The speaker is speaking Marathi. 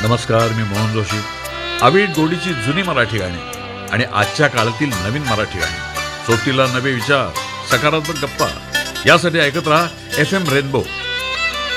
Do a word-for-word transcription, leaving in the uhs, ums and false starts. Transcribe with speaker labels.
Speaker 1: नमस्कार, मी मोहन जोशी. अवीट गोडीची जुनी मराठी गाणी आणि आजच्या काळातील नवीन मराठी गाणी, सोबतीला नवे विचार, सकारात्मक गप्पा, यासाठी ऐकत राहा एफ एम रेनबो